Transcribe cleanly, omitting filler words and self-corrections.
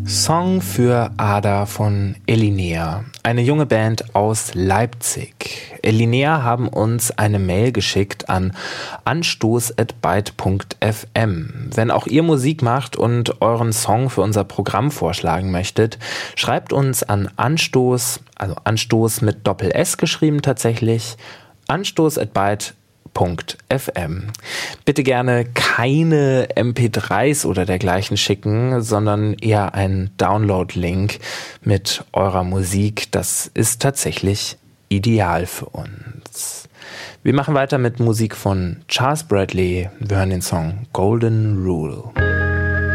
Song für Ada von Elinea, eine junge Band aus Leipzig. Elinea haben uns eine Mail geschickt an anstoß@byte.fm. Wenn auch ihr Musik macht und euren Song für unser Programm vorschlagen möchtet, schreibt uns an Anstoß, also Anstoß mit Doppel-S geschrieben tatsächlich, anstoß@byte.fm. Bitte gerne keine MP3s oder dergleichen schicken, sondern eher einen Download-Link mit eurer Musik. Das ist tatsächlich ideal für uns. Wir machen weiter mit Musik von Charles Bradley. Wir hören den Song Golden Rule.